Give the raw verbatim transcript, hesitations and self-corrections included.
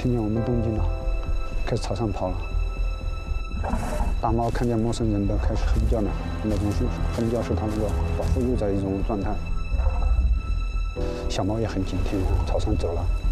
听见我们动静了，开始朝上跑了。大猫看见陌生人都开始哼叫了，那种是哼叫是它那个保护肉的一种状态。小猫也很警惕，朝上走了。